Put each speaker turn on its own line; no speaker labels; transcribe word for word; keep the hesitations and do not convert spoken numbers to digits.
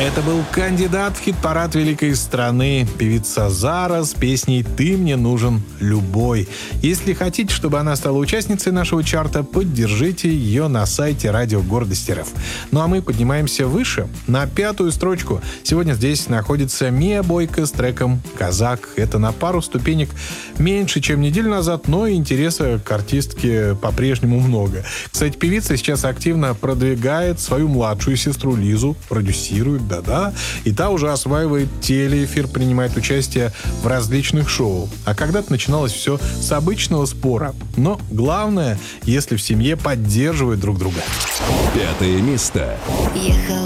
Это был кандидат в хит-парад великой страны, певица Зара с песней «Ты мне нужен любой». Если хотите, чтобы она стала участницей нашего чарта, поддержите ее на сайте радио Гордость РФ. Ну а мы поднимаемся выше, на пятую строчку. Сегодня здесь находится Мия Бойко с треком «Казак». Это на пару ступенек меньше, чем неделю назад, но интереса к артистке по-прежнему много. Кстати, певица сейчас активно продвигает свою младшую сестру Лизу, продюсирует, да-да, и та уже осваивает телеэфир, принимает участие в различных шоу. А когда-то начиналось все с обычного спора. Но главное, если в семье поддерживают друг друга.
Пятое место.
Ехал